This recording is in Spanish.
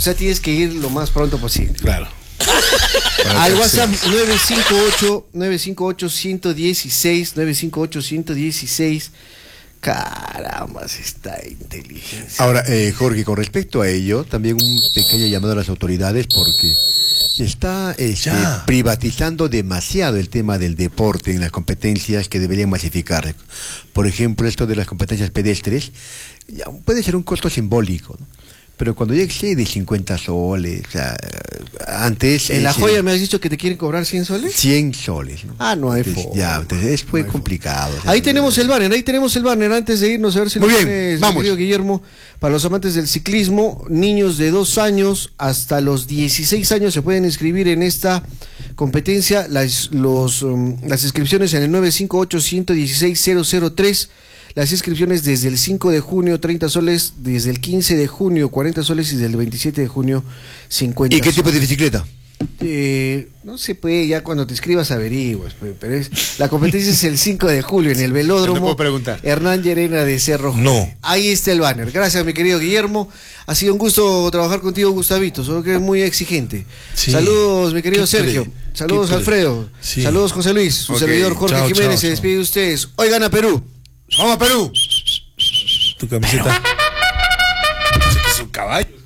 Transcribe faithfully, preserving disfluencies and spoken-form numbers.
sea, tienes que ir lo más pronto posible. Claro. Al WhatsApp nueve cinco ocho, nueve cinco ocho, uno uno seis, nueve cinco ocho, uno uno seis. Caramba, esta inteligencia. Ahora, eh, Jorge, con respecto a ello, también un pequeño llamado a las autoridades porque se está este, privatizando demasiado el tema del deporte en las competencias que deberían masificar. Por ejemplo, esto de las competencias pedestres ya puede ser un costo simbólico, ¿no? Pero cuando ya excede cincuenta soles, o sea, antes... ¿En La ese, Joya me has dicho que te quieren cobrar cien soles? cien soles, ¿no? Ah, no hay Entonces, forma. ya, entonces es muy No hay complicado. Ahí tenemos el banner, ahí tenemos el banner. Antes de irnos a ver si Muy lo bien, tienes, vamos. mi querido Guillermo, para los amantes del ciclismo, niños de dos años hasta los dieciséis años se pueden inscribir en esta competencia. Las, los, um, las inscripciones en el nueve cinco ocho, uno uno seis, cero cero tres. Las inscripciones desde el cinco de junio, treinta soles, desde el quince de junio, cuarenta soles y desde el veintisiete de junio, cincuenta ¿Y qué tipo de soles. bicicleta? Eh, no se puede, ya cuando te escribas averiguas, pe- pero es, la competencia es el cinco de julio en el No velódromo puedo preguntar. Hernán Llerena de Cerro. No. Ahí está el banner. Gracias, mi querido Guillermo. Ha sido un gusto trabajar contigo, Gustavito, solo que eres muy exigente. Sí. Saludos, mi querido ¿Qué Sergio. cree? Saludos, ¿Qué cree? Alfredo. Sí. Saludos, José Luis. Su Ok. servidor Jorge Chao, Jiménez chao, se chao. despide de ustedes. Hoy gana Perú. ¡Vamos a Perú! Tu camiseta. Es un caballo.